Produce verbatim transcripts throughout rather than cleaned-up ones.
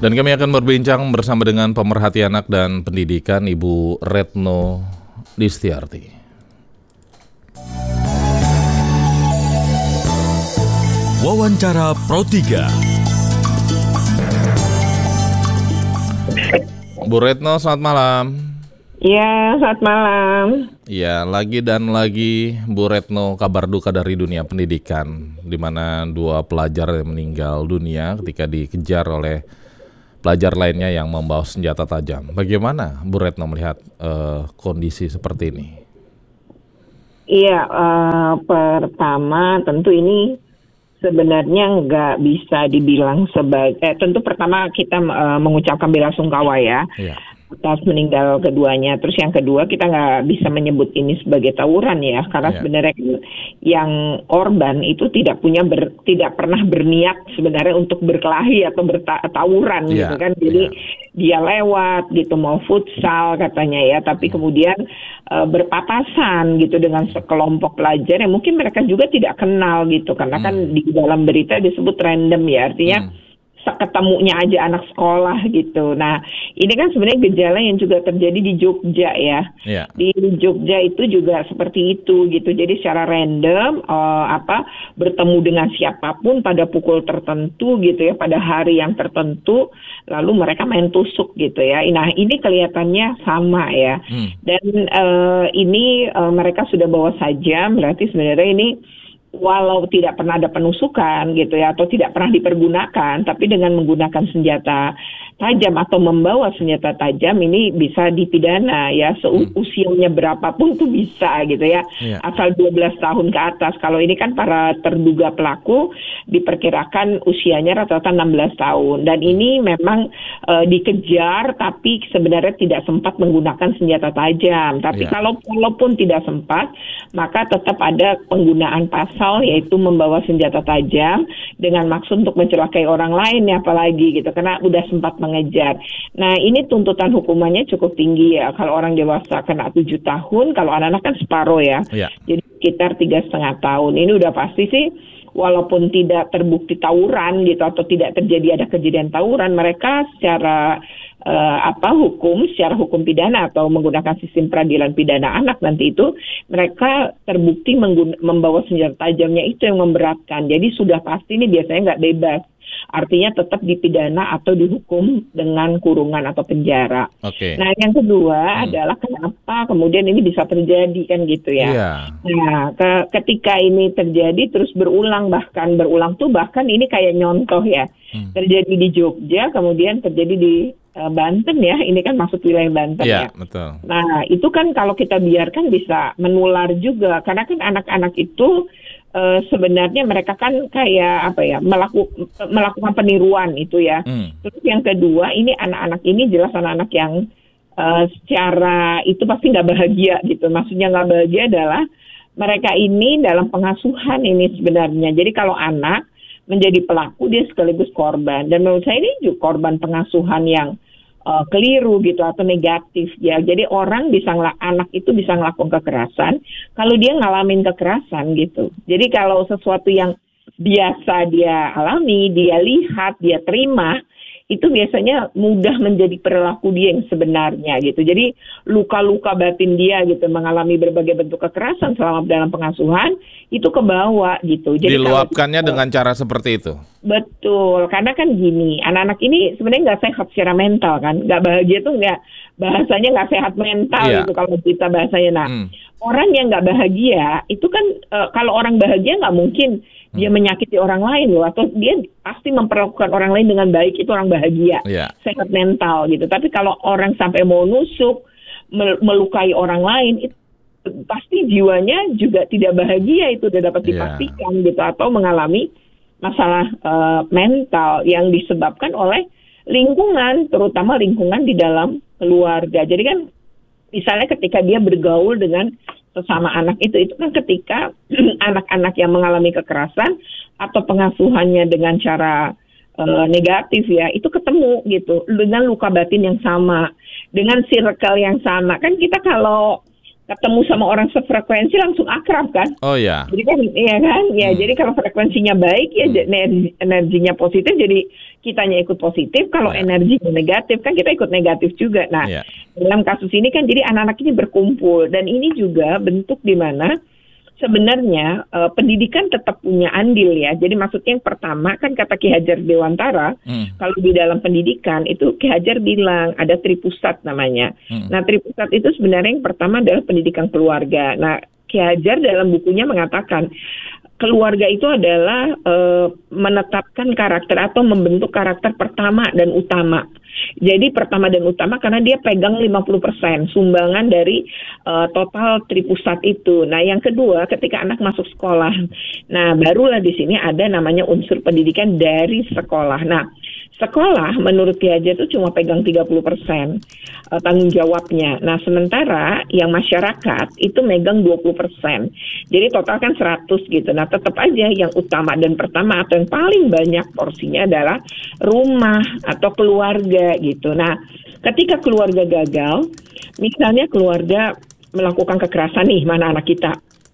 Dan kami akan berbincang bersama dengan pemerhati anak dan pendidikan Ibu Retno Listiarti. Wawancara Pro tiga. Bu Retno, selamat malam. Ya, selamat malam. Ya, lagi dan lagi Bu Retno, kabar duka dari dunia pendidikan, di mana dua pelajar yang meninggal dunia ketika dikejar oleh pelajar lainnya yang membawa senjata tajam. Bagaimana Bu Retno melihat uh, kondisi seperti ini? Iya, uh, pertama tentu ini sebenarnya nggak bisa dibilang sebagai, eh, tentu pertama kita uh, mengucapkan belasungkawa ya. Iya. Atas meninggal keduanya. Terus yang kedua, kita nggak bisa menyebut ini sebagai tawuran ya, karena yeah. sebenarnya yang korban itu tidak punya ber, tidak pernah berniat sebenarnya untuk berkelahi atau bertawuran yeah. gitu kan. Jadi yeah. dia lewat gitu, mau futsal katanya ya, tapi kemudian uh, berpapasan gitu dengan sekelompok pelajar yang mungkin mereka juga tidak kenal gitu, karena hmm. kan di dalam berita disebut random ya, artinya hmm. ketemunya aja anak sekolah gitu. Nah, ini kan sebenarnya gejala yang juga terjadi di Jogja ya. Yeah. Di Jogja itu juga seperti itu gitu. Jadi secara random uh, apa bertemu dengan siapapun pada pukul tertentu gitu ya, pada hari yang tertentu, lalu mereka main tusuk gitu ya. Nah, ini kelihatannya sama ya. Hmm. Dan uh, ini uh, mereka sudah bawa sajam, berarti sebenarnya ini walau tidak pernah ada penusukan gitu ya, atau tidak pernah dipergunakan, tapi dengan menggunakan senjata tajam atau membawa senjata tajam ini bisa dipidana ya, seusianya berapapun tuh bisa gitu ya, yeah. asal dua belas tahun ke atas. Kalau ini kan para terduga pelaku diperkirakan usianya rata-rata enam belas tahun, dan ini memang uh, dikejar tapi sebenarnya tidak sempat menggunakan senjata tajam. Tapi yeah. kalau walaupun tidak sempat, maka tetap ada penggunaan pasal, yaitu membawa senjata tajam dengan maksud untuk mencelakai orang lain ya, apalagi gitu, karena udah sempat mengejar. Nah, ini tuntutan hukumannya cukup tinggi ya. Kalau orang dewasa kena tujuh tahun, kalau anak-anak kan separuh ya. Yeah. Jadi sekitar tiga setengah tahun. Ini udah pasti sih, walaupun tidak terbukti tawuran gitu atau tidak terjadi ada kejadian tawuran, mereka secara uh, apa hukum, secara hukum pidana atau menggunakan sistem peradilan pidana anak nanti itu, mereka terbukti menggun- membawa senjata tajamnya itu yang memberatkan. Jadi sudah pasti ini biasanya nggak bebas. Artinya tetap dipidana atau dihukum dengan kurungan atau penjara. Okay. Nah, yang kedua hmm. adalah kenapa kemudian ini bisa terjadi kan gitu ya. Yeah. Nah, ke, ketika ini terjadi terus berulang, bahkan berulang tuh bahkan ini kayak nyontoh ya. Hmm. Terjadi di Jogja, kemudian terjadi di uh, Banten ya. Ini kan masuk wilayah Banten yeah, ya. Betul. Nah, itu kan kalau kita biarkan bisa menular juga, karena kan anak-anak itu Uh, sebenarnya mereka kan kayak apa ya, melaku, melakukan peniruan itu ya. Hmm. Terus yang kedua, ini anak-anak ini jelas anak-anak yang uh, secara itu pasti nggak bahagia gitu. Maksudnya nggak bahagia adalah mereka ini dalam pengasuhan ini sebenarnya. Jadi kalau anak menjadi pelaku, dia sekaligus korban. Dan menurut saya ini juga korban pengasuhan yang Uh, keliru gitu atau negatif ya. Jadi orang bisa ngel- anak itu bisa ngelakuin kekerasan kalau dia ngalamin kekerasan gitu. Jadi kalau sesuatu yang biasa dia alami, dia lihat, dia terima, itu biasanya mudah menjadi perilaku dia yang sebenarnya gitu. Jadi luka-luka batin dia gitu, mengalami berbagai bentuk kekerasan selama dalam pengasuhan, itu kebawa gitu. Jadi diluapkannya kalau, dengan cara seperti itu. Betul, karena kan gini, anak-anak ini sebenarnya nggak sehat secara mental kan, nggak bahagia tuh nggak, bahasanya nggak sehat mental yeah. gitu kalau kita bahasanya. Nah, hmm. orang yang nggak bahagia itu kan uh, kalau orang bahagia nggak mungkin dia menyakiti orang lain loh, atau dia pasti memperlakukan orang lain dengan baik, itu orang bahagia, yeah. sehat mental gitu. Tapi kalau orang sampai mau nusuk, melukai orang lain, itu pasti jiwanya juga tidak bahagia, itu udah dapat dipastikan yeah. gitu, atau mengalami masalah uh, mental yang disebabkan oleh lingkungan, terutama lingkungan di dalam keluarga. Jadi kan misalnya ketika dia bergaul dengan sesama anak itu, itu kan ketika anak-anak yang mengalami kekerasan atau pengasuhannya dengan cara uh, negatif ya, itu ketemu gitu dengan luka batin yang sama, dengan circle yang sama. Kan kita kalau ketemu sama orang sefrekuensi langsung akrab kan. Oh ya. Jadi kan, iya kan, ya Hmm. jadi kalau frekuensinya baik ya Hmm. energi, energinya positif, jadi kitanya ikut positif. Kalau Ya. energinya negatif kan kita ikut negatif juga. Nah, Ya. dalam kasus ini kan jadi anak-anak ini berkumpul dan ini juga bentuk di mana sebenarnya eh, pendidikan tetap punya andil ya. Jadi maksudnya yang pertama kan kata Ki Hajar Dewantara, Hmm. kalau di dalam pendidikan itu Ki Hajar bilang ada tripusat namanya. Hmm. Nah, tripusat itu sebenarnya yang pertama adalah pendidikan keluarga. Nah, Ki Hajar dalam bukunya mengatakan keluarga itu adalah eh, menetapkan karakter atau membentuk karakter pertama dan utama. Jadi pertama dan utama karena dia pegang lima puluh persen sumbangan dari eh, total tripusat itu. Nah, yang kedua ketika anak masuk sekolah. Nah, barulah di sini ada namanya unsur pendidikan dari sekolah. Nah, sekolah menurut Ki Hajar itu cuma pegang tiga puluh persen uh, tanggung jawabnya. Nah, sementara yang masyarakat itu megang dua puluh persen. Jadi total kan seratus gitu. Nah, tetap aja yang utama dan pertama atau yang paling banyak porsinya adalah rumah atau keluarga gitu. Nah, ketika keluarga gagal, misalnya keluarga melakukan kekerasan nih, mana anak kita.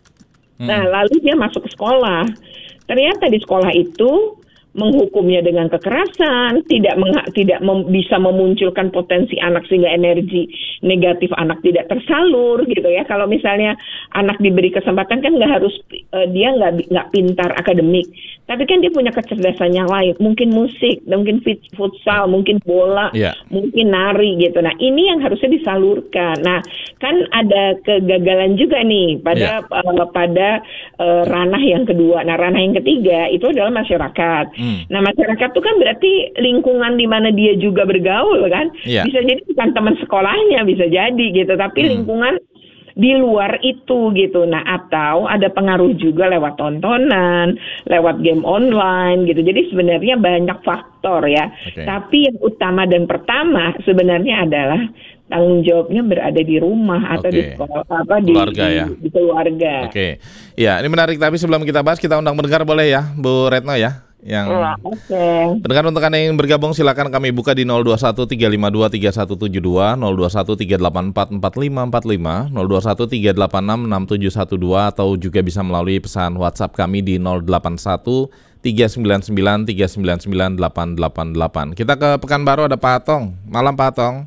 Nah, lalu dia masuk ke sekolah. Ternyata di sekolah itu menghukumnya dengan kekerasan, tidak mengha- tidak mem- bisa memunculkan potensi anak sehingga energi negatif anak tidak tersalur gitu ya. Kalau misalnya anak diberi kesempatan kan nggak harus uh, dia nggak nggak pintar akademik, tapi kan dia punya kecerdasan yang lain, mungkin musik, mungkin fit, futsal, mungkin bola, Yeah. mungkin nari gitu. Nah, ini yang harusnya disalurkan. Nah, kan ada kegagalan juga nih pada Yeah. uh, pada uh, ranah yang kedua. Nah, ranah yang ketiga itu adalah masyarakat. Hmm. Nah, masyarakat itu kan berarti lingkungan di mana dia juga bergaul kan. Iya. Bisa jadi bukan teman sekolahnya, bisa jadi gitu, tapi Hmm. lingkungan di luar itu gitu. Nah, atau ada pengaruh juga lewat tontonan, lewat game online gitu. Jadi sebenarnya banyak faktor ya. Oke. Tapi yang utama dan pertama sebenarnya adalah tanggung jawabnya berada di rumah atau di Oke. sekolah apa di Keluarga di, ya. di keluarga. Oke. Ya, ini menarik, tapi sebelum kita bahas kita undang pendengar boleh ya, Bu Retno ya. Yang Ya, oke. pendengar untuk Anda yang bergabung silakan kami buka di nol dua satu tiga lima dua tiga satu tujuh dua, nol dua satu tiga delapan empat empat lima empat lima, nol dua satu tiga delapan enam enam tujuh satu dua, atau juga bisa melalui pesan WhatsApp kami di nol delapan satu tiga sembilan sembilan tiga sembilan sembilan delapan delapan delapan. Kita ke Pekanbaru, ada Pak Atong. Malam Pak Atong.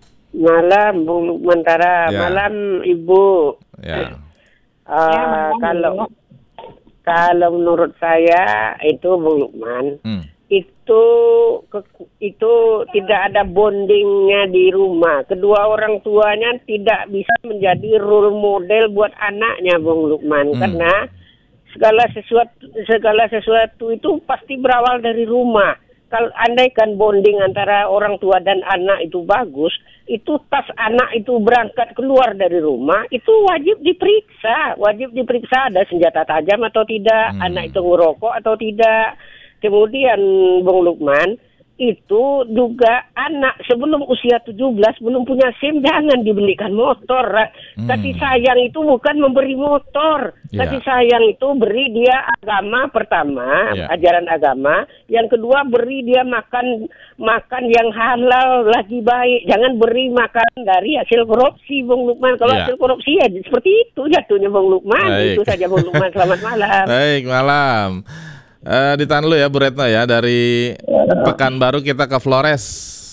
Malam Bung Lukmantara, Ya. malam Ibu. Ya. Uh, Ya, malam, kalau Bu. kalau menurut saya itu Bung Lukman, Hmm. itu ke- itu tidak ada bondingnya di rumah. Kedua orang tuanya tidak bisa menjadi role model buat anaknya, Bung Lukman, Hmm. karena segala sesuatu segala sesuatu itu pasti berawal dari rumah. Kalau andaikan bonding antara orang tua dan anak itu bagus, itu tas anak itu berangkat keluar dari rumah, itu wajib diperiksa. Wajib diperiksa ada senjata tajam atau tidak, Hmm. anak itu ngerokok atau tidak. Kemudian, Bung Lukman, itu juga anak sebelum usia tujuh belas belum punya SIM, jangan dibelikan motor. Hmm. Kasih sayang itu bukan memberi motor. Ya. Kasih sayang itu beri dia agama pertama, Ya. ajaran agama. Yang kedua beri dia makan makan yang halal lagi baik. Jangan beri makan dari hasil korupsi, Bung Lukman. Kalau Ya. hasil korupsi ya seperti itu jatuhnya, Bung Lukman. Baik. Itu saja, Bung Lukman. Selamat malam. Baik, malam. Eh, ditahan dulu ya Bu Retno ya, dari Pekanbaru kita ke Flores.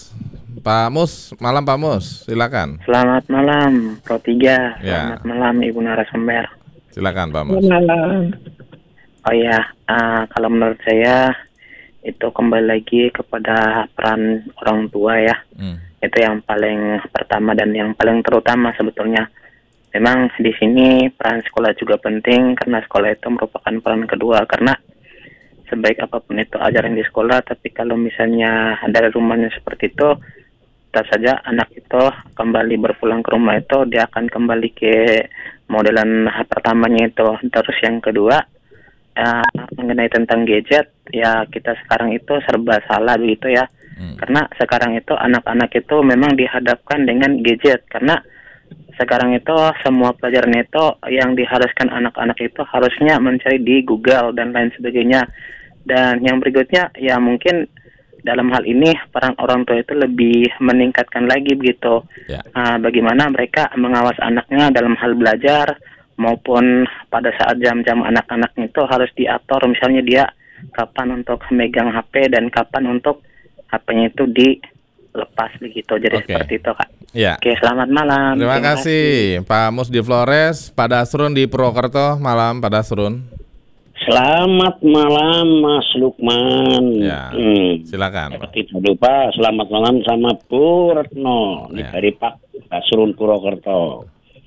Pak Mus, malam Pak Mus, silakan. Selamat malam, Pro tiga. Ya. Selamat malam, Ibu narasumber. Silakan Pak Mus. Malam. Oh ya, uh, kalau menurut saya itu kembali lagi kepada peran orang tua ya. Hmm. Itu yang paling pertama dan yang paling terutama sebetulnya. Memang di sini peran sekolah juga penting karena sekolah itu merupakan peran kedua, karena sebaik apapun itu ajaran di sekolah, tapi kalau misalnya dari rumahnya seperti itu, tetap saja anak itu kembali berpulang ke rumah itu dia akan kembali ke modelan pertamanya itu. Terus yang kedua, eh, mengenai tentang gadget, ya kita sekarang itu serba salah begitu ya. Hmm. Karena sekarang itu anak-anak itu memang dihadapkan dengan gadget, karena sekarang itu semua pelajaran itu yang diharuskan anak-anak itu harusnya mencari di Google dan lain sebagainya. Dan yang berikutnya ya mungkin dalam hal ini peran orang tua itu lebih meningkatkan lagi begitu. Ya. Uh, bagaimana mereka mengawas anaknya dalam hal belajar maupun pada saat jam-jam anak-anaknya itu harus diatur, misalnya dia kapan untuk megang H P dan kapan untuk H P-nya itu dilepas begitu. Jadi Oke. seperti itu, Kak. Ya. Oke, selamat malam. Terima kasih Pak Mus di Flores, Pak Dasrun di Purwokerto. Malam Pak Dasrun. Selamat malam Mas Lukman. Ya, Hmm. silakan. Tidak lupa selamat malam sama Bu Retno Ya. dari Pak Dasrun Purwokerto.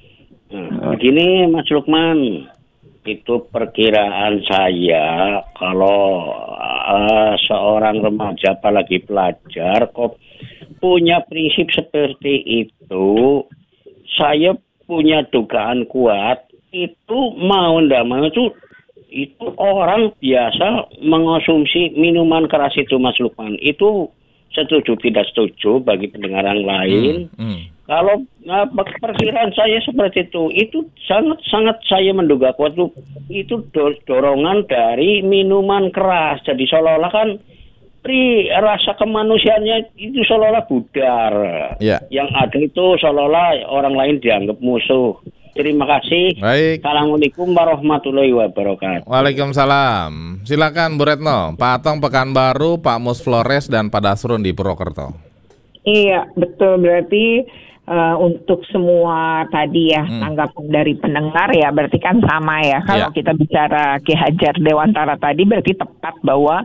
Nah, begini Mas Lukman, itu perkiraan saya kalau uh, seorang remaja apalagi pelajar kok punya prinsip seperti itu, saya punya dugaan kuat itu mau ndak mau itu itu orang biasa mengonsumsi minuman keras itu Mas Lukman. Itu setuju tidak setuju bagi pendengar yang lain. Hmm, hmm. Kalau nah, perkiraan saya seperti itu, itu sangat-sangat saya menduga kuat itu, itu do- dorongan dari minuman keras. Jadi seolah-olah kan pri rasa kemanusiaannya itu seolah-olah pudar. Ya. Yang ada itu seolah-olah orang lain dianggap musuh. Terima kasih. Baik. Assalamualaikum warahmatullahi wabarakatuh. Waalaikumsalam. Silakan Bu Retno, Pak Atong Pekanbaru, Pak Mus Flores, dan Pak Dasrun di Purwokerto. Iya, betul. Berarti uh, untuk semua tadi ya Hmm. tanggapan dari pendengar ya berarti kan sama ya. Kalau Iya. kita bicara Ki Hajar Dewantara tadi berarti tepat bahwa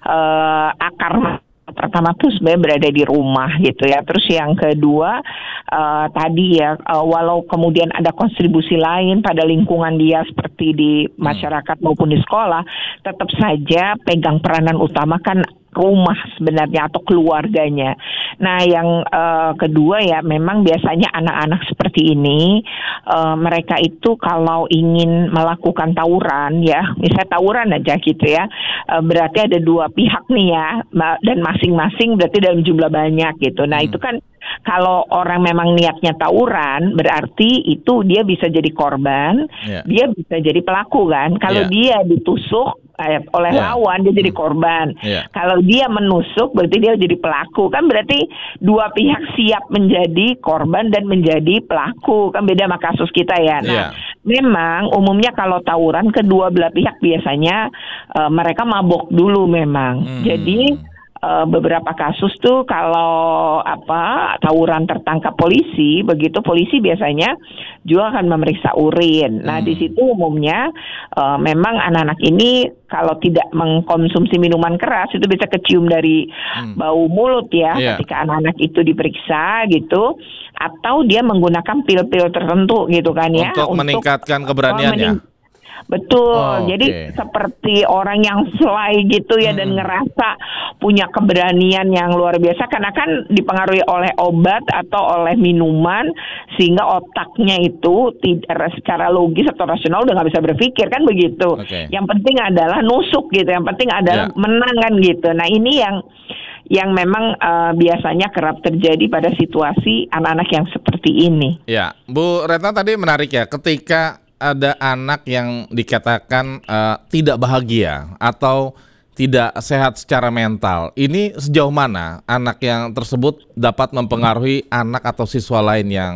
uh, akar pertama tuh sebenarnya berada di rumah gitu ya. Terus yang kedua uh, tadi ya uh, walau kemudian ada kontribusi lain pada lingkungan dia seperti di masyarakat maupun di sekolah, tetap saja pegang peranan utama kan rumah sebenarnya atau keluarganya. Nah yang uh, kedua ya memang biasanya anak-anak seperti ini uh, mereka itu kalau ingin melakukan tawuran ya, misalnya tawuran aja gitu ya, uh, berarti ada dua pihak nih ya dan masing-masing berarti dalam jumlah banyak gitu. Nah hmm. itu kan kalau orang memang niatnya tawuran berarti itu dia bisa jadi korban, yeah. dia bisa jadi pelaku kan. Kalau yeah. dia ditusuk oleh yeah. lawan dia jadi korban. Yeah. Kalau dia menusuk berarti dia jadi pelaku. Kan berarti dua pihak siap menjadi korban dan menjadi pelaku. Kan beda sama kasus kita ya. Nah, yeah. memang umumnya kalau tawuran kedua belah pihak biasanya uh, mereka mabok dulu memang. Hmm. Jadi Uh, beberapa kasus tuh kalau apa tawuran tertangkap polisi, begitu polisi biasanya juga akan memeriksa urin. Nah hmm. di situ umumnya uh, memang anak-anak ini kalau tidak mengkonsumsi minuman keras itu bisa kecium dari hmm. bau mulut ya yeah. ketika anak-anak itu diperiksa gitu, atau dia menggunakan pil-pil tertentu gitu kan ya untuk, untuk meningkatkan keberaniannya. Mening- Betul, oh, jadi okay. seperti orang yang fly gitu ya hmm. dan ngerasa punya keberanian yang luar biasa karena kan dipengaruhi oleh obat atau oleh minuman sehingga otaknya itu tidak secara logis atau rasional udah nggak bisa berpikir kan begitu. Okay. Yang penting adalah nusuk gitu, yang penting adalah yeah. menang kan gitu. Nah ini yang yang memang uh, biasanya kerap terjadi pada situasi anak-anak yang seperti ini. Ya, Bu Retno tadi menarik ya, ketika ada anak yang dikatakan uh, tidak bahagia atau tidak sehat secara mental. Ini sejauh mana anak yang tersebut dapat mempengaruhi anak atau siswa lain yang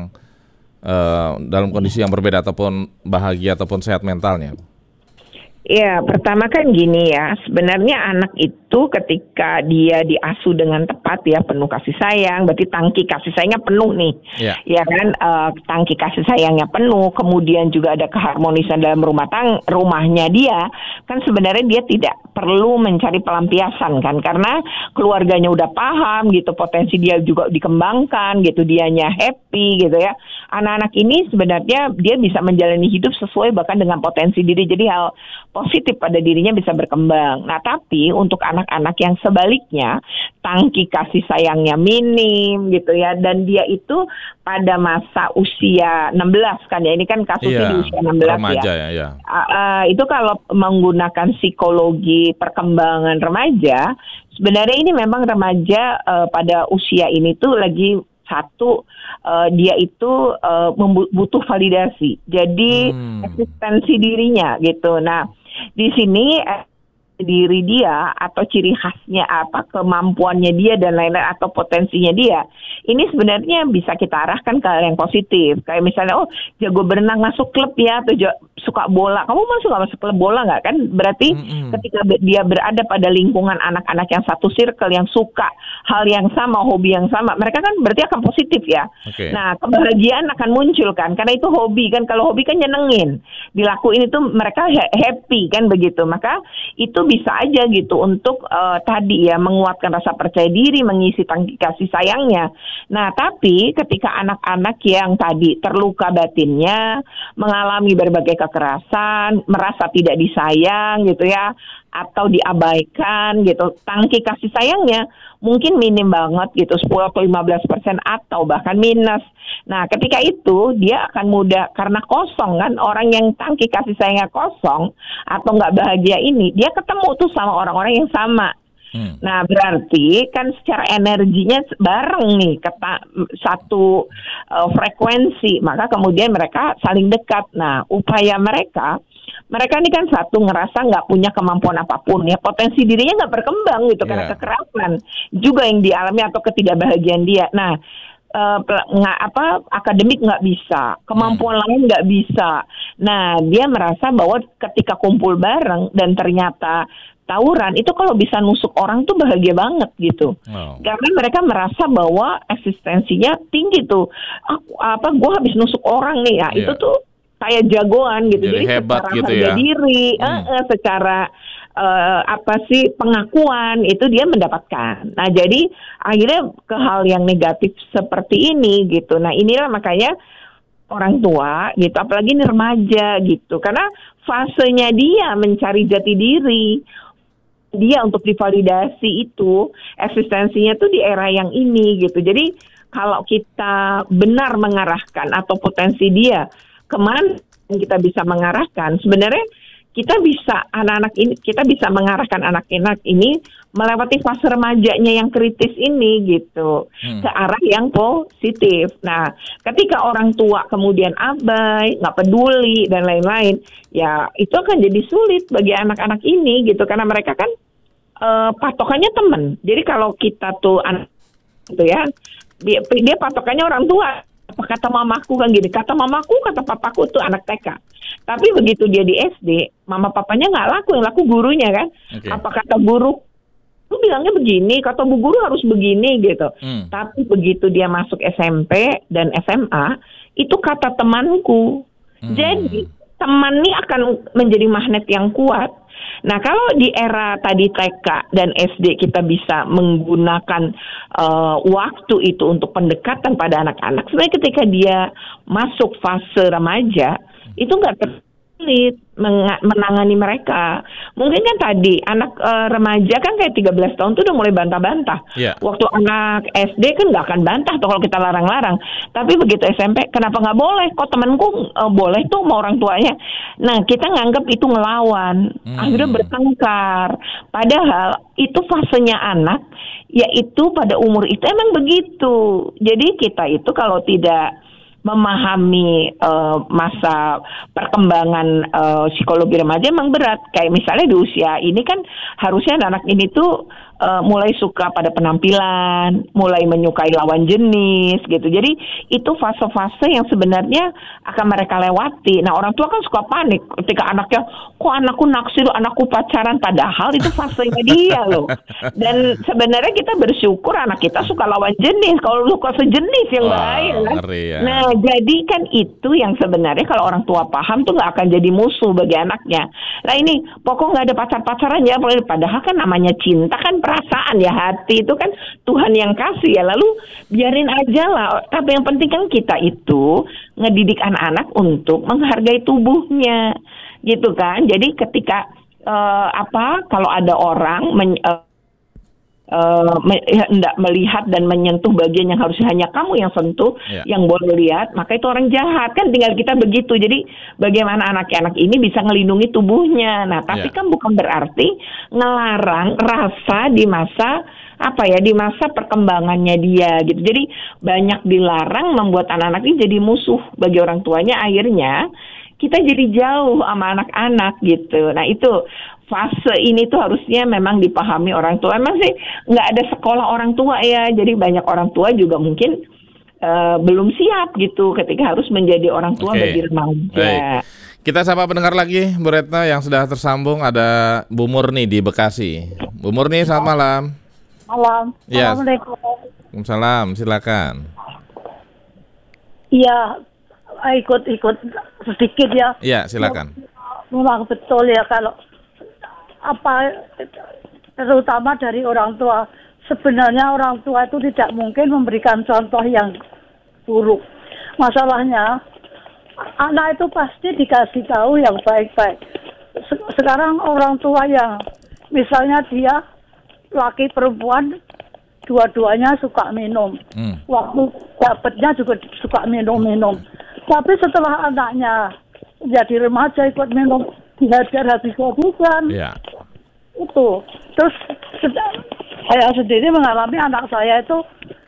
uh, dalam kondisi yang berbeda ataupun bahagia ataupun sehat mentalnya? Ya, pertama kan gini ya, sebenarnya anak itu ketika dia diasuh dengan tepat ya, penuh kasih sayang, berarti tangki kasih sayangnya penuh nih, yeah. ya kan, uh, tangki kasih sayangnya penuh, kemudian juga ada keharmonisan dalam rumah tang rumahnya dia, kan sebenarnya dia tidak perlu mencari pelampiasan kan, karena keluarganya udah paham gitu, potensi dia juga dikembangkan gitu, dianya happy gitu ya. Anak-anak ini sebenarnya dia bisa menjalani hidup sesuai bahkan dengan potensi diri, jadi hal positif pada dirinya bisa berkembang. Nah, tapi untuk anak-anak yang sebaliknya, tangki kasih sayangnya minim gitu ya, dan dia itu pada masa usia enam belas kan ya, ini kan kasusnya iya, di usia enam belas remaja, ya. ya, ya. Uh, uh, itu kalau menggunakan psikologi perkembangan remaja, sebenarnya ini memang remaja uh, pada usia ini tuh lagi satu, uh, dia itu uh, butuh validasi. Jadi hmm. eksistensi dirinya gitu. Nah, di sini diri dia atau ciri khasnya apa, kemampuannya dia dan lain-lain atau potensinya dia, ini sebenarnya bisa kita arahkan ke hal yang positif. Kayak misalnya, oh jago berenang masuk klub ya, atau ja- suka bola, kamu masuk nggak masuk klub bola nggak kan? Berarti Mm-mm. ketika be- dia berada pada lingkungan anak-anak yang satu circle yang suka hal yang sama, hobi yang sama, mereka kan berarti akan positif ya. Oke. Nah kebahagiaan akan muncul kan, karena itu hobi kan. Kalau hobi kan nyenengin, dilakuin itu mereka ha- happy kan begitu. Maka itu bisa aja gitu untuk eh, tadi ya menguatkan rasa percaya diri, mengisi tangki kasih sayangnya. Nah tapi ketika anak-anak yang tadi terluka batinnya, mengalami berbagai kekerasan, merasa tidak disayang gitu ya, atau diabaikan gitu, tangki kasih sayangnya mungkin minim banget gitu, sepuluh atau lima belas persen atau bahkan minus. Nah ketika itu dia akan mudah, karena kosong kan, orang yang tangki kasih sayangnya kosong atau nggak bahagia ini, dia ketemu tuh sama orang-orang yang sama. Hmm. Nah berarti kan secara energinya bareng nih, kata satu uh, frekuensi, maka kemudian mereka saling dekat. Nah upaya mereka, mereka ini kan satu ngerasa nggak punya kemampuan apapun ya, potensi dirinya nggak berkembang gitu karena Yeah. kekerasan juga yang dialami atau ketidakbahagiaan dia. Nah eh, pel- nggak apa akademik nggak bisa, kemampuan lain nggak bisa. Nah dia merasa bahwa ketika kumpul bareng dan ternyata tawuran itu kalau bisa nusuk orang tuh bahagia banget gitu. Oh. Karena mereka merasa bahwa eksistensinya tinggi tuh. Aku, apa gue habis nusuk orang nih ya, Iya. itu tuh kayak jagoan gitu. Jadi hebat secara gitu harga ya. diri, Hmm. eh, eh, secara eh, apa sih pengakuan itu dia mendapatkan. Nah jadi akhirnya ke hal yang negatif seperti ini gitu. Nah inilah makanya orang tua gitu, apalagi ini remaja gitu, karena fasenya dia mencari jati diri dia untuk divalidasi itu eksistensinya tuh di era yang ini gitu. Jadi kalau kita benar mengarahkan atau potensi dia kemana kita bisa mengarahkan, sebenarnya kita bisa anak-anak ini kita bisa mengarahkan anak-anak ini melewati fase remajanya yang kritis ini gitu, Hmm. ke arah yang positif. Nah, ketika orang tua kemudian abai, nggak peduli dan lain-lain, ya itu akan jadi sulit bagi anak-anak ini gitu, karena mereka kan eh, patokannya teman. Jadi kalau kita tuh anak gitu ya, dia, dia patokannya orang tua. Apa kata mamaku kan gini, kata mamaku, kata papaku tuh anak T K. Tapi begitu dia di S D, mama papanya nggak laku, yang laku gurunya kan. Oke. Apa kata guru, lu bilangnya begini, kata bu guru harus begini gitu. Hmm. Tapi begitu dia masuk S M P dan S M A, itu kata temanku. Hmm. Jadi teman ini akan menjadi magnet yang kuat. Nah kalau di era tadi T K dan S D kita bisa menggunakan uh, waktu itu untuk pendekatan pada anak-anak, sebenarnya ketika dia masuk fase remaja itu nggak tersulit menga- menangani mereka. Mungkin kan tadi anak uh, remaja kan kayak tiga belas tahun tuh udah mulai bantah-bantah. Iya. Waktu anak S D kan nggak akan bantah tuh kalau kita larang-larang. Tapi begitu S M P, kenapa nggak boleh? Kok temanku uh, boleh tuh sama orang tuanya? Nah, kita nganggap itu ngelawan. Hmm. Akhirnya bertengkar. Padahal itu fasenya anak, yaitu pada umur itu emang begitu. Jadi kita itu kalau tidak memahami uh, masa perkembangan uh, psikologi remaja emang berat. Kayak misalnya di usia ini kan harusnya anak-anak ini tuh uh, mulai suka pada penampilan, mulai menyukai lawan jenis gitu. Jadi itu fase-fase yang sebenarnya akan mereka lewati. Nah orang tua kan suka panik ketika anaknya, kok anakku naksir, anakku pacaran, padahal itu fasenya dia loh. Dan sebenarnya kita bersyukur anak kita suka lawan jenis. Kalau suka sejenis yang Wah, bahaya kan. ngeri ya. Nah jadi kan itu yang sebenarnya kalau orang tua paham tuh nggak akan jadi musuh bagi anaknya. Nah ini pokok nggak ada pacar-pacaran ya, padahal kan namanya cinta kan perasaan ya, hati itu kan Tuhan yang kasih ya, lalu biarin aja lah. Tapi yang penting kan kita itu ngedidik anak-anak untuk menghargai tubuhnya gitu kan. Jadi ketika uh, apa kalau ada orang men, uh, Uh, hendak melihat dan menyentuh bagian yang harusnya hanya kamu yang sentuh, yeah. yang boleh lihat, maka itu orang jahat kan. Tinggal kita begitu. Jadi bagaimana anak-anak ini bisa ngelindungi tubuhnya. Nah tapi Yeah. kan bukan berarti ngelarang rasa di masa apa ya, di masa perkembangannya dia gitu. Jadi banyak dilarang membuat anak-anak ini jadi musuh bagi orang tuanya. Akhirnya kita jadi jauh sama anak-anak gitu. Nah itu fase ini tuh harusnya memang dipahami orang tua. Emang sih nggak ada sekolah orang tua ya, jadi banyak orang tua juga mungkin uh, belum siap gitu ketika harus menjadi orang tua Oke. bagi remaja. Baik. Kita sapa pendengar lagi, Bu Retno, yang sudah tersambung. Ada Bu Murni di Bekasi. Bu Murni, selamat malam. Malam. Ya. Assalamualaikum. Waalaikumsalam, silakan. Iya, ikut-ikut sedikit ya. Iya, silakan. Memang betul ya kalau apa terutama dari orang tua. Sebenarnya orang tua itu tidak mungkin memberikan contoh yang buruk. Masalahnya anak itu pasti dikasih tahu yang baik-baik. Sekarang orang tua yang misalnya dia laki perempuan dua-duanya suka minum. Hmm. Waktu dapatnya juga suka minum-minum. Tapi setelah anaknya jadi remaja ikut minum, dihajar habis-habisan. Yeah. Itu. Terus saya sendiri mengalami anak saya itu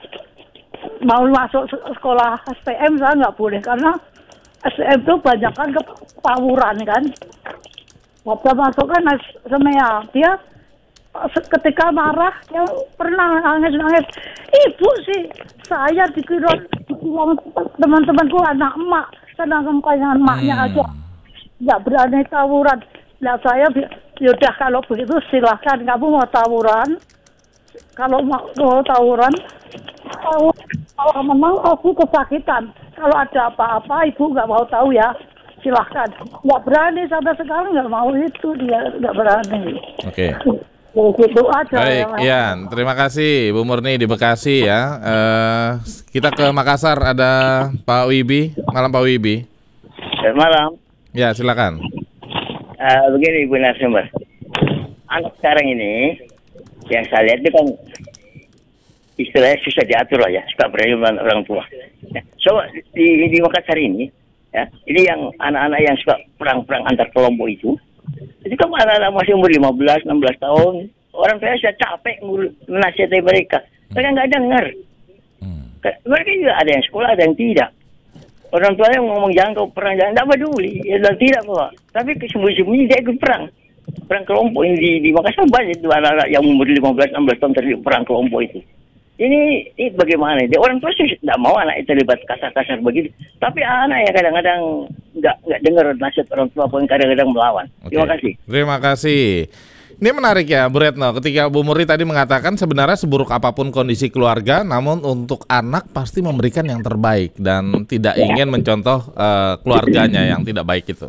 mau masuk sekolah S T M saya nggak boleh karena S T M itu banyak kan ketawuran kan. Waktu masuk kan semea dia ketika marah dia pernah nangis-nangis. Ibu sih saya dikira dibilang teman-temanku anak emak, sedangkan kayak emaknya hmm. aja nggak berani tawuran. Nah saya yaudah kalau begitu silahkan kamu mau tawuran. Kalau mau, mau tawuran, kalau, kalau memang aku kesakitan. Kalau ada apa-apa ibu nggak mau tahu ya. Silahkan. Nggak berani sampai sekarang nggak mau itu dia nggak berani. Oke. Okay. Gitu aja. Baik, Ian. Terima kasih Bu Murni di Bekasi ya. Uh, kita ke Makassar, ada Pak Wibi. Malam Pak Wibi. Selamat malam. Ya, silakan. Uh, begini Ibu Narasumber. Anak sekarang ini yang saya lihat itu kan istilahnya susah diatur lah ya, suka berani dengan orang tua. Ya. So di, di Makassar ini, ya, ini yang anak-anak yang suka perang-perang antar kelompok itu, itu kan anak-anak masih umur lima belas, enam belas tahun, orang tua sudah capek menasihati mereka, mereka nggak dengar. Hmm. Mereka juga ada yang sekolah, ada yang tidak. Orang tuanya ngomong jangan kau perang, jangan, tidak peduli, ya tidak kok. Tapi sembunyi-sembunyi dia ikut perang. Perang kelompok ini di, di Makassar banyak itu anak-anak yang umur lima belas enam belas tahun terlibat perang kelompok itu. Ini, ini bagaimana? Dia orang tua sih tidak mau anak itu terlibat kasar-kasar begitu. Tapi anak ya kadang-kadang nggak nggak dengar nasihat orang tua pun kadang-kadang melawan. Okay. Terima kasih. Terima kasih. Ini menarik ya Bu Retno. Ketika Bu Murni tadi mengatakan sebenarnya seburuk apapun kondisi keluarga, namun untuk anak pasti memberikan yang terbaik dan tidak ingin mencontoh uh, keluarganya yang tidak baik itu.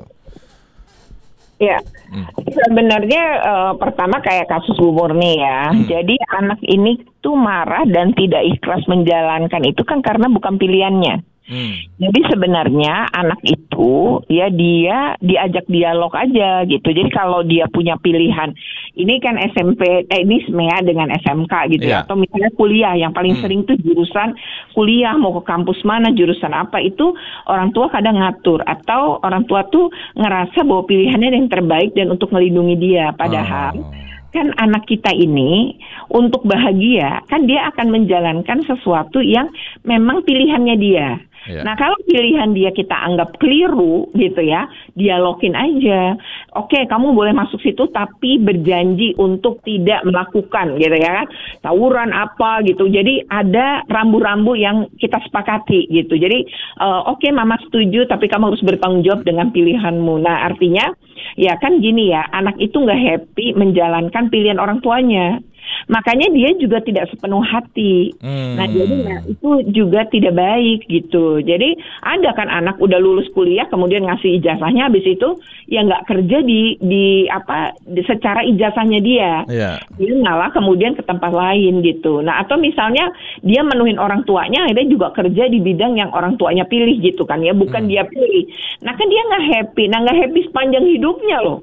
Ya, hmm. sebenarnya uh, pertama kayak kasus Bu Murni ya. Hmm. Jadi anak ini tuh marah dan tidak ikhlas menjalankan itu kan karena bukan pilihannya. Hmm. Jadi sebenarnya anak itu ya dia diajak dialog aja gitu. Jadi kalau dia punya pilihan, ini kan S M P, eh, ini S M E A dengan S M K gitu yeah. ya. Atau misalnya kuliah yang paling hmm. sering tuh jurusan kuliah, mau ke kampus mana, jurusan apa, itu orang tua kadang ngatur. Atau orang tua tuh ngerasa bahwa pilihannya yang terbaik dan untuk melindungi dia. Padahal oh. kan anak kita ini untuk bahagia kan dia akan menjalankan sesuatu yang memang pilihannya dia. Yeah. Nah kalau pilihan dia kita anggap keliru gitu ya, dialogin aja. Oke, kamu boleh masuk situ tapi berjanji untuk tidak melakukan gitu ya kan, tawuran apa gitu. Jadi ada rambu-rambu yang kita sepakati gitu. Jadi uh, oke mama setuju tapi kamu harus bertanggung jawab dengan pilihanmu. Nah artinya ya kan gini ya, anak itu nggak happy menjalankan pilihan orang tuanya. Makanya dia juga tidak sepenuh hati. Hmm. Nah jadi ya, itu juga tidak baik gitu. Jadi ada kan anak udah lulus kuliah kemudian ngasih ijazahnya, habis itu ya nggak kerja di di apa di, secara ijazahnya dia. Yeah. Dia malah kemudian ke tempat lain gitu. Nah atau misalnya dia menuhin orang tuanya, dia juga kerja di bidang yang orang tuanya pilih gitu kan ya, bukan hmm. dia pilih. Nah kan dia nggak happy. Nah nggak happy sepanjang hidupnya loh.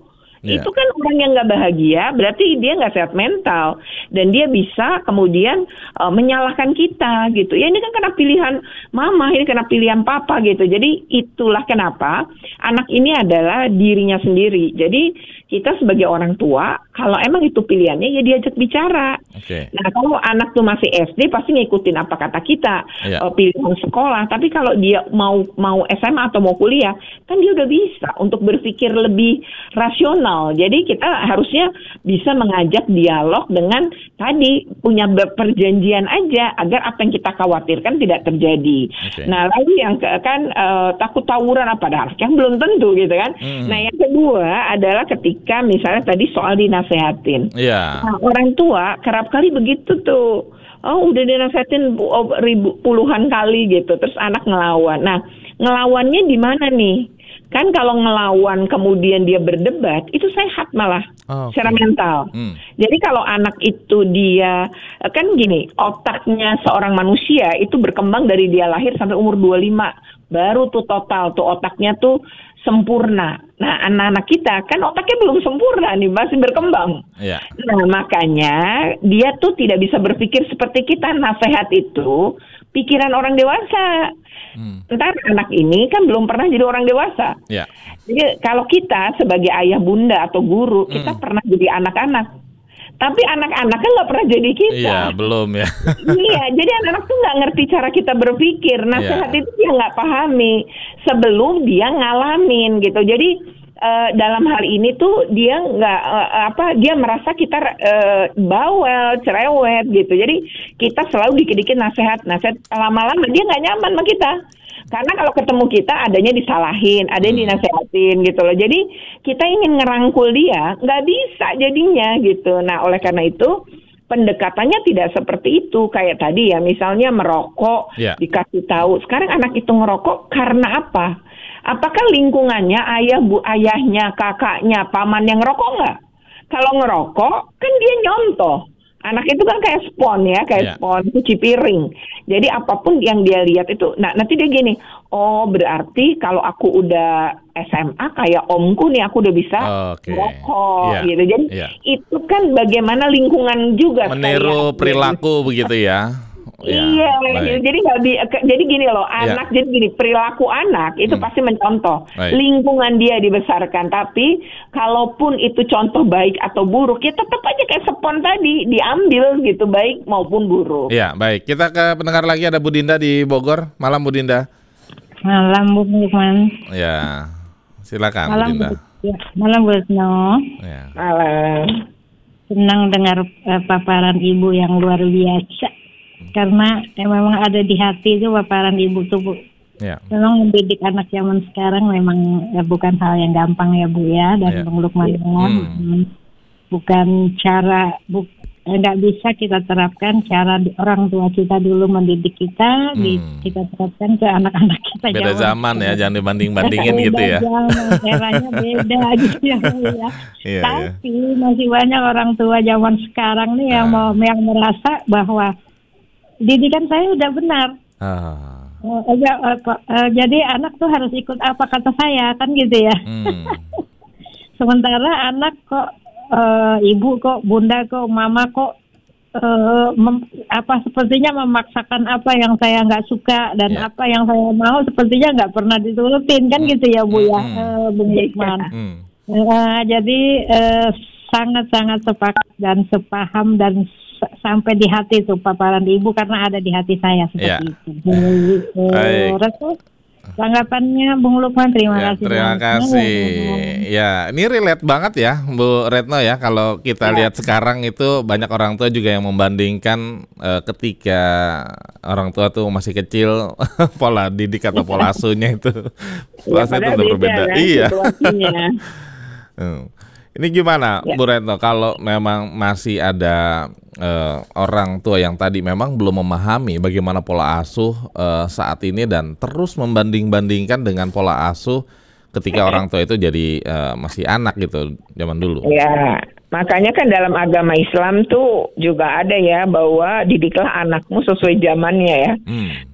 Yeah. Itu kan orang yang nggak bahagia, berarti dia nggak sehat mental dan dia bisa kemudian uh, menyalahkan kita gitu. Ya ini kan karena pilihan mama, ini karena pilihan papa gitu. Jadi itulah kenapa anak ini adalah dirinya sendiri. Jadi kita sebagai orang tua, kalau emang itu pilihannya ya diajak bicara. Okay. Nah kalau anak tuh masih S D pasti ngikutin apa kata kita, yeah. uh, pilihan sekolah. Tapi kalau dia mau mau S M A atau mau kuliah, kan dia udah bisa untuk berpikir lebih rasional. Jadi kita harusnya bisa mengajak dialog dengan tadi punya perjanjian aja agar apa yang kita khawatirkan tidak terjadi. Okay. Nah lagi yang ke, kan uh, takut tawuran apa dah, yang belum tentu gitu kan. Mm. Nah yang kedua adalah ketika misalnya tadi soal dinasehatin. Yeah. Nah, orang tua kerap kali begitu tuh. Oh udah dinasehatin ribu puluhan kali gitu, terus anak ngelawan. Nah ngelawannya di mana nih? Kan kalau ngelawan kemudian dia berdebat, itu sehat malah oh, okay. secara mental. Hmm. Jadi kalau anak itu dia, kan gini, otaknya seorang manusia itu berkembang dari dia lahir sampai umur dua puluh lima. Baru tuh total tuh otaknya tuh sempurna. Nah anak-anak kita kan otaknya belum sempurna nih, masih berkembang. Yeah. Nah makanya dia tuh tidak bisa berpikir seperti kita. Nasihat itu pikiran orang dewasa. Hmm. Entar anak ini kan belum pernah jadi orang dewasa. Yeah. Jadi kalau kita sebagai ayah bunda atau guru, hmm. kita pernah jadi anak-anak. Tapi anak-anak kan nggak pernah jadi kita. Iya, belum ya. Iya, jadi anak-anak tuh nggak ngerti cara kita berpikir. Nasihat yeah. itu dia nggak pahami sebelum dia ngalamin gitu. Jadi Uh, dalam hal ini tuh dia nggak uh, apa dia merasa kita uh, bawel, cerewet gitu. Jadi kita selalu dikit-dikit nasihat, nasihat lama-lama dia nggak nyaman sama kita. Karena kalau ketemu kita adanya disalahin, adanya hmm. dinasehatin gitu loh. Jadi kita ingin ngerangkul dia, nggak bisa jadinya gitu. Nah oleh karena itu pendekatannya tidak seperti itu kayak tadi ya, misalnya merokok yeah. dikasih tahu. Sekarang anak itu ngerokok karena apa? Apakah lingkungannya ayah, bu, ayahnya, kakaknya, paman yang ngerokok nggak? Kalau ngerokok kan dia nyontoh. Anak itu kan kayak spon ya, kayak yeah. spon, cuci piring. Jadi apapun yang dia lihat itu, nah nanti dia gini, oh berarti kalau aku udah S M A kayak omku nih, aku udah bisa okay. ngerokok yeah. gitu. Jadi yeah. itu kan bagaimana lingkungan juga. Meniru perilaku begitu ya. Ya, iya, gitu. Jadi nggak bi, jadi gini loh, anak ya. Jadi gini perilaku anak itu hmm. pasti mencontoh baik. Lingkungan dia dibesarkan. Tapi kalaupun itu contoh baik atau buruk, ya tetap aja kayak spon tadi diambil gitu, baik maupun buruk. Iya, baik. Kita ke pendengar lagi, ada Bu Dinda di Bogor. Malam Bu Dinda. Malam Bu Lukman. Ya, silakan malam, Bu Dinda. Ya, malam Bu Retno. Ya. Malam. Senang dengar uh, paparan Ibu yang luar biasa. Karena ya, memang ada di hati itu paparan Ibu tuh Bu. Ya. Memang mendidik anak zaman sekarang memang ya, bukan hal yang gampang ya Bu ya. Dan ya. Bang Lukman hmm. bukan cara bu, nggak bisa kita terapkan cara di, orang tua kita dulu mendidik kita, hmm. di, kita terapkan ke anak-anak kita. Beda zaman ya, jangan dibanding-bandingin gitu ya. Zaman, eranya beda gitu ya. ya. Iya, Tapi iya. masih banyak orang tua zaman sekarang nih yang nah. mau yang merasa bahwa didikan saya udah benar. Ah. Uh, uh, uh, uh, jadi anak tuh harus ikut apa kata saya kan gitu ya. Hmm. Sementara anak kok uh, ibu kok bunda kok mama kok uh, mem, apa sepertinya memaksakan apa yang saya nggak suka dan yeah. apa yang saya mau sepertinya nggak pernah diturutin kan hmm. gitu ya Bu ya, hmm. uh, Bung Lukman. Hmm. Uh, jadi uh, sangat-sangat sepakat dan sepaham dan sampai di hati tuh paparan Ibu karena ada di hati saya seperti ya. Itu. Jadi, uh, Restu, tanggapannya Bung Lukman terima ya, kasih. Terima kasih. Ya, ini relate banget ya Bu Retno ya, kalau kita ya. lihat sekarang itu banyak orang tua juga yang membandingkan uh, ketika orang tua tuh masih kecil pola didik atau pola asuhnya itu rasanya ya, itu berbeda. Kan, iya. Ini gimana ya. Bu Retno kalau memang masih ada uh, orang tua yang tadi memang belum memahami bagaimana pola asuh uh, saat ini dan terus membanding-bandingkan dengan pola asuh ketika orang tua itu jadi uh, masih anak gitu zaman dulu. Ya, makanya kan dalam agama Islam tuh juga ada ya bahwa didiklah anakmu sesuai zamannya ya. Hmm.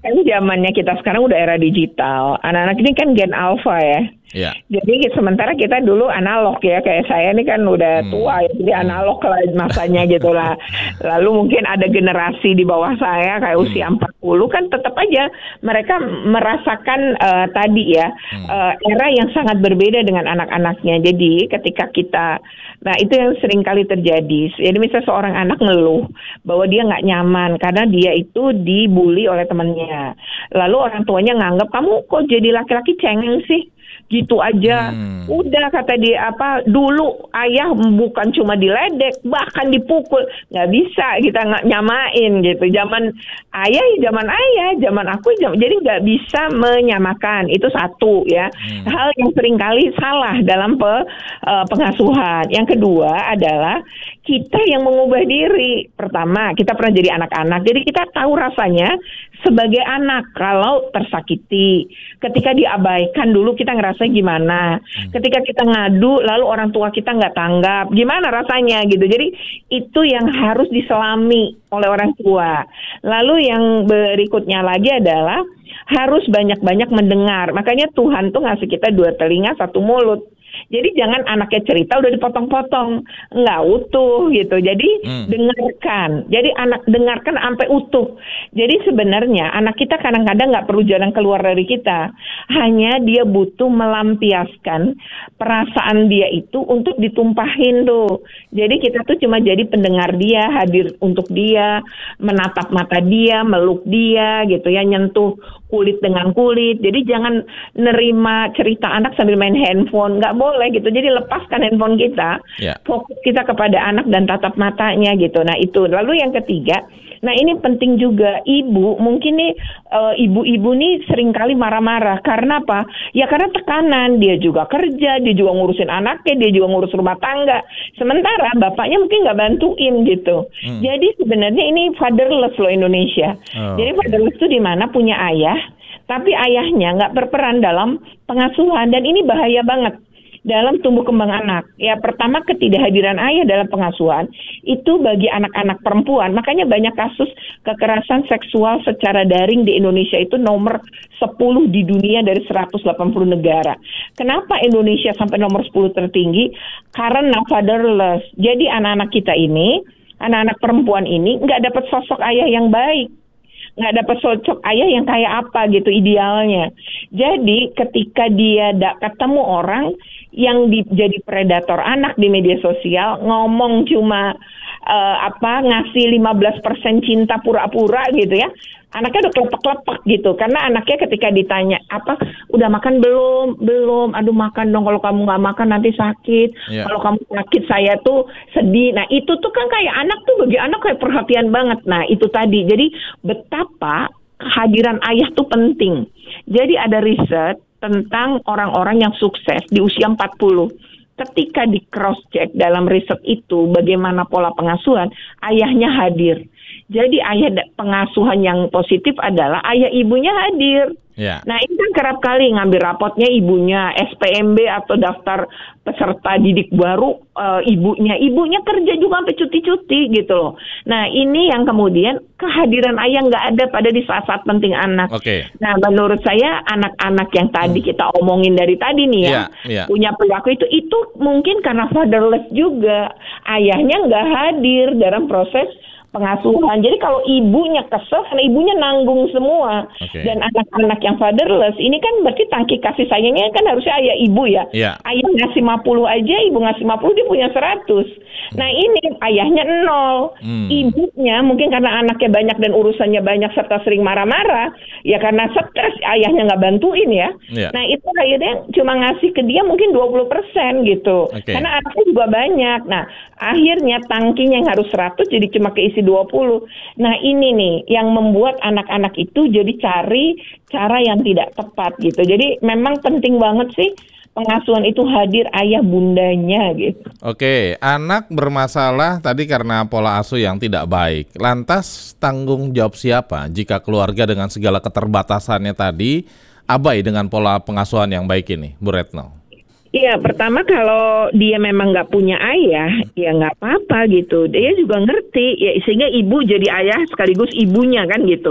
kan zamannya kita sekarang udah era digital. Anak-anak ini kan gen alpha ya. Ya. Jadi sementara kita dulu analog ya, kayak saya ini kan udah Hmm. tua ya, jadi analog lah masanya gitu lah. Lalu mungkin ada generasi di bawah saya kayak usia empat puluh kan tetap aja mereka merasakan eh, tadi ya eh, era yang sangat berbeda dengan anak-anaknya. Jadi ketika kita, nah itu yang sering kali terjadi. Jadi misalnya seorang anak ngeluh bahwa dia nggak nyaman karena dia itu dibully oleh temannya. Lalu orang tuanya nganggap, kamu kok jadi laki-laki cengeng sih? Gitu aja. Hmm. Udah kata dia apa, dulu ayah bukan cuma diledek, bahkan dipukul. Nggak bisa kita nggak nyamain gitu. Zaman ayah ya zaman ayah, zaman aku zaman, jadi nggak bisa menyamakan. Itu satu ya. Hmm. Hal yang seringkali salah dalam pe, uh, pengasuhan. Yang kedua adalah kita yang mengubah diri. Pertama, kita pernah jadi anak-anak, jadi kita tahu rasanya sebagai anak kalau tersakiti. Ketika diabaikan dulu kita ngerasa gimana. Ketika kita ngadu lalu orang tua kita nggak tanggap, gimana rasanya gitu. Jadi itu yang harus diselami oleh orang tua. Lalu yang berikutnya lagi adalah harus banyak-banyak mendengar. Makanya Tuhan tuh ngasih kita dua telinga, satu mulut. Jadi jangan anaknya cerita udah dipotong-potong, nggak utuh gitu. Jadi Hmm. dengarkan. Jadi anak dengarkan sampai utuh. Jadi sebenarnya anak kita kadang-kadang nggak perlu jalan keluar dari kita. Hanya dia butuh melampiaskan perasaan dia itu untuk ditumpahin tuh. Jadi kita tuh cuma jadi pendengar dia, hadir untuk dia, menatap mata dia, meluk dia gitu ya, nyentuh kulit dengan kulit. Jadi jangan nerima cerita anak sambil main handphone, nggak boleh gitu. Jadi lepaskan handphone kita, Ya. fokus kita kepada anak dan tatap matanya gitu. Nah itu. Lalu yang ketiga, nah ini penting juga, ibu mungkin nih uh, ibu-ibu nih seringkali marah-marah karena apa? Ya karena tekanan, dia juga kerja, dia juga ngurusin anaknya, dia juga ngurus rumah tangga. Sementara bapaknya mungkin nggak bantuin gitu. Hmm. Jadi sebenarnya ini fatherless loh Indonesia. Oh, Jadi oke. fatherless itu di mana punya ayah, tapi ayahnya nggak berperan dalam pengasuhan, dan ini bahaya banget dalam tumbuh kembang anak. Ya pertama, ketidakhadiran ayah dalam pengasuhan itu bagi anak-anak perempuan. Makanya banyak kasus kekerasan seksual secara daring di Indonesia itu nomor sepuluh di dunia dari seratus delapan puluh negara. Kenapa Indonesia sampai nomor sepuluh tertinggi? Karena fatherless. Jadi anak-anak kita ini, anak-anak perempuan ini nggak dapat sosok ayah yang baik. Nggak dapat sosok ayah yang kayak apa gitu idealnya. Jadi ketika dia da- ketemu orang yang di, jadi predator anak di media sosial, ngomong cuma uh, apa ngasih lima belas persen cinta pura-pura gitu ya, anaknya udah kelepek-kelepek gitu. Karena anaknya ketika ditanya apa, udah makan belum? Belum. Aduh makan dong, kalau kamu nggak makan nanti sakit. Yeah. Kalau kamu sakit saya tuh sedih. Nah itu tuh kan kayak anak tuh, bagi anak kayak perhatian banget. Nah itu tadi. Jadi betapa kehadiran ayah tuh penting. Jadi ada riset tentang orang-orang yang sukses di usia empat puluh. Ketika di cross check dalam riset itu bagaimana pola pengasuhan, ayahnya hadir. Jadi ayah pengasuhan yang positif adalah ayah ibunya hadir. Ya. Nah ini kan kerap kali ngambil rapotnya ibunya, S P M B atau daftar peserta didik baru uh, ibunya. Ibunya kerja juga sampai cuti-cuti gitu loh. Nah ini yang kemudian kehadiran ayah nggak ada pada di saat-saat penting anak. Oke. Nah menurut saya anak-anak yang tadi kita omongin dari tadi nih ya, Iya, iya. punya perilaku itu, itu mungkin karena fatherless juga. Ayahnya nggak hadir dalam proses pengasuhan. Jadi kalau ibunya kesel, karena ibunya nanggung semua. Oke. Dan anak-anak yang fatherless, ini kan berarti tangki kasih sayangnya kan harusnya ayah ibu ya. Iya. Ayah ngasih lima puluh aja, ibu ngasih lima puluh, dia punya seratus. Nah ini ayahnya nol. Hmm. Ibunya mungkin karena anaknya banyak dan urusannya banyak serta sering marah-marah, ya karena stres ayahnya nggak bantuin ya. Iya. Nah itu akhirnya cuma ngasih ke dia mungkin dua puluh persen gitu. Oke. Karena anaknya juga banyak. Nah akhirnya tangkinya yang harus seratus jadi cuma keisi dua puluh. Nah ini nih yang membuat anak-anak itu jadi cari cara yang tidak tepat gitu. Jadi memang penting banget sih pengasuhan itu hadir ayah bundanya gitu. Oke, anak bermasalah tadi karena pola asuh yang tidak baik. Lantas tanggung jawab siapa jika keluarga dengan segala keterbatasannya tadi abai dengan pola pengasuhan yang baik ini, Bu Retno? Iya, pertama kalau dia memang nggak punya ayah, ya nggak apa-apa gitu. Dia juga ngerti, ya sehingga ibu jadi ayah sekaligus ibunya kan gitu.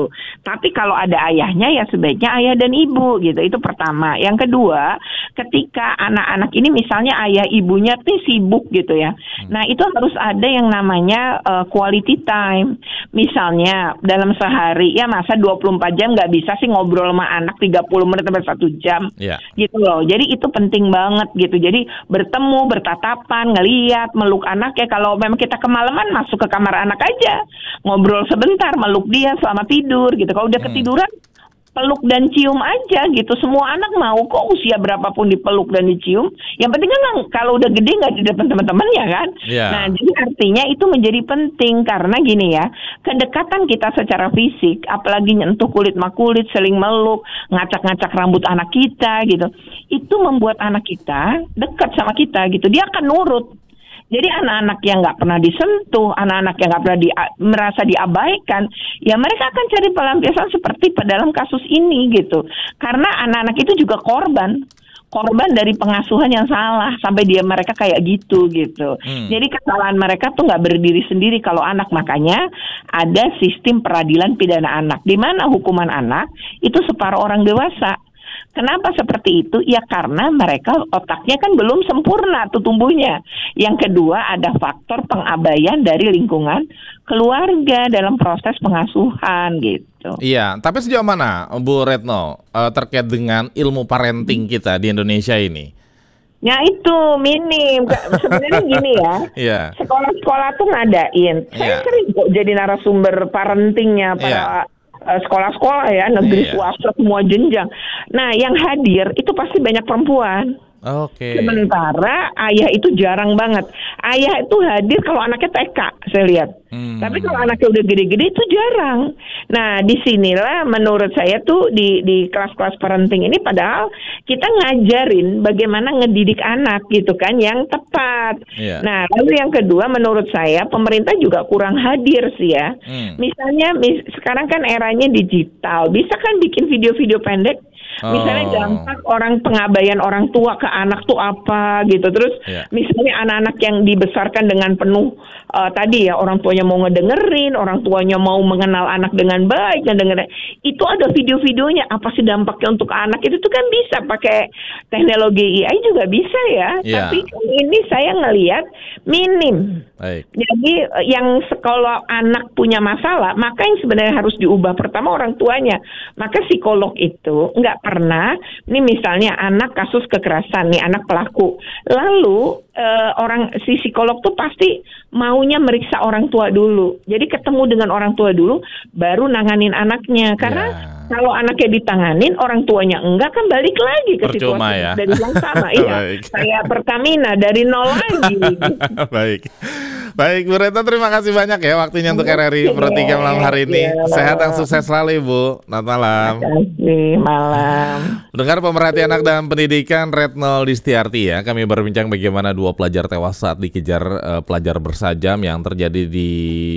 Tapi kalau ada ayahnya ya sebaiknya ayah dan ibu gitu. Itu pertama. Yang kedua, ketika anak-anak ini misalnya ayah ibunya tuh sibuk gitu ya. Hmm. Nah, itu harus ada yang namanya uh, quality time. Misalnya dalam sehari ya masa dua puluh empat jam nggak bisa sih ngobrol sama anak tiga puluh menit sampai satu jam. Yeah. Gitu loh. Jadi itu penting banget gitu. Jadi bertemu, bertatapan, ngeliat, meluk anak ya. Kalau memang kita kemalaman masuk ke kamar anak aja. Ngobrol sebentar, meluk dia selama tidur gitu. Kalau udah ketiduran, peluk dan cium aja gitu. Semua anak mau kok usia berapapun dipeluk dan dicium. Yang penting kan kalau udah gede nggak di depan teman-temannya kan. Yeah. Nah, jadi artinya itu menjadi penting karena gini ya, kedekatan kita secara fisik, apalagi nyentuh kulit sama kulit, saling meluk, ngacak-ngacak rambut anak kita gitu, itu membuat anak kita dekat sama kita gitu. Dia akan nurut. Jadi anak-anak yang nggak pernah disentuh, anak-anak yang nggak pernah di, merasa diabaikan, ya mereka akan cari pelampiasan seperti dalam kasus ini gitu. Karena anak-anak itu juga korban, korban dari pengasuhan yang salah sampai dia mereka kayak gitu gitu. Hmm. Jadi kesalahan mereka tuh nggak berdiri sendiri kalau anak, makanya ada sistem peradilan pidana anak, di mana hukuman anak itu separuh orang dewasa. Kenapa seperti itu? Ya karena mereka otaknya kan belum sempurna tuh tumbuhnya. Yang kedua ada faktor pengabaian dari lingkungan keluarga dalam proses pengasuhan gitu. Iya, tapi sejauh mana Bu Retno uh, terkait dengan ilmu parenting kita di Indonesia ini? Ya itu minim. Sebenarnya gini ya, yeah. Sekolah-sekolah tuh ngadain. Yeah. Saya sering kok jadi narasumber parentingnya para yeah. sekolah-sekolah ya, negeri, yeah. swasta, semua jenjang. Nah, yang hadir itu pasti banyak perempuan. Oke. Okay. Sementara ayah itu jarang banget. Ayah itu hadir kalau anaknya T K, saya lihat. Hmm. Tapi kalau anaknya udah gede-gede itu jarang. Nah, disinilah menurut saya tuh di di kelas-kelas parenting ini, padahal kita ngajarin bagaimana ngedidik anak gitu kan yang tepat. Yeah. Nah, lalu yang kedua menurut saya pemerintah juga kurang hadir sih ya. Hmm. Misalnya mis, sekarang kan eranya digital, bisa kan bikin video-video pendek. Oh. Misalnya dampak orang pengabaian orang tua ke anak tuh apa gitu. Terus yeah. misalnya anak-anak yang dibesarkan dengan penuh uh, tadi ya, orang tuanya mau ngedengerin, orang tuanya mau mengenal anak dengan baik, ngedengerin. Itu ada video-videonya, apa sih dampaknya untuk anak. Itu tuh kan bisa pakai teknologi A I juga bisa ya. Yeah. Tapi ini saya ngelihat minim. Baik. Jadi yang kalau anak punya masalah, maka yang sebenarnya harus diubah pertama orang tuanya. Maka psikolog itu nggak pernah, ini misalnya anak kasus kekerasan nih, anak pelaku, lalu uh, orang si psikolog tuh pasti maunya meriksa orang tua dulu. Jadi ketemu dengan orang tua dulu, baru nanganin anaknya. Karena yeah. kalau anaknya ditanganin, orang tuanya enggak, kan balik lagi ke Percuma situasi ya. dari yang sama. Iya, kayak Pertamina dari nol lagi. Baik. Baik, Bu Retno, terima kasih banyak ya waktunya untuk R R I Pro tiga malam hari ini. Sehat dan sukses selalu, Bu. Selamat malam. Terima kasih, malam. Dengar pemerhati anak dan pendidikan Retno Listiarti ya. Kami berbincang bagaimana dua pelajar tewas saat dikejar uh, pelajar bersajam yang terjadi di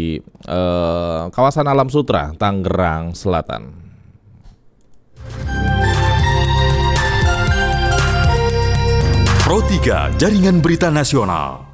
uh, kawasan Alam Sutra, Tangerang Selatan. Pro tiga, Jaringan Berita Nasional.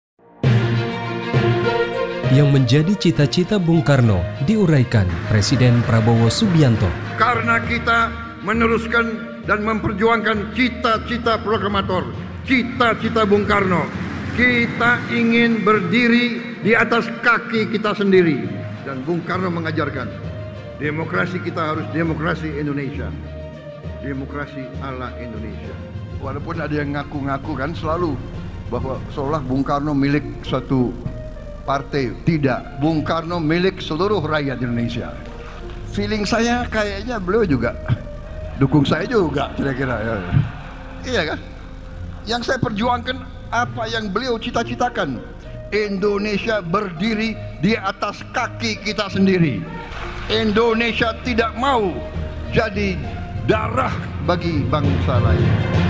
Yang menjadi cita-cita Bung Karno diuraikan Presiden Prabowo Subianto. Karena kita meneruskan dan memperjuangkan cita-cita proklamator, cita-cita Bung Karno. Kita ingin berdiri di atas kaki kita sendiri. Dan Bung Karno mengajarkan, demokrasi kita harus demokrasi Indonesia. Demokrasi ala Indonesia. Walaupun ada yang ngaku-ngaku kan selalu bahwa seolah Bung Karno milik suatu partai. Tidak, Bung Karno milik seluruh rakyat Indonesia. Feeling saya kayaknya beliau juga dukung saya juga kira-kira ya. Iya kan? Yang saya perjuangkan apa yang beliau cita-citakan. Indonesia berdiri di atas kaki kita sendiri. Indonesia tidak mau jadi darah bagi bangsa lain.